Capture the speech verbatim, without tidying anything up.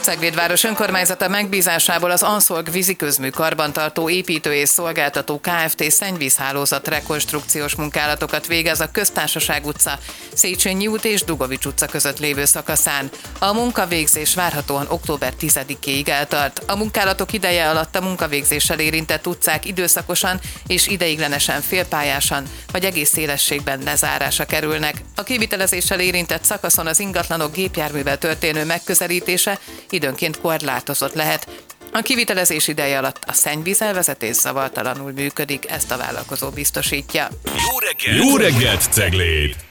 Ceglédváros önkormányzata megbízásából az Anszolg víziközmű karbantartó építő és szolgáltató Kft. Szennyvízhálózat rekonstrukciós munkálatokat végez a Köztársaság utca, Széchenyi út és Dugovics utca között lévő szakaszán. A munkavégzés várhatóan október tizedikéig eltart. A munkálatok ideje alatt a munkavégzéssel érintett utcák időszakosan és ideiglenesen félpályásan vagy egész szélességben lezárásra kerülnek. A kivitelezéssel érintett szakaszon az ingatlanok gépjárművel történő megközelítése időnként korlátozott lehet. A kivitelezés ideje alatt a szennyvízelvezetés zavartalanul működik, ezt a vállalkozó biztosítja. Jó reggelt! Jó reggelt, Cegléd!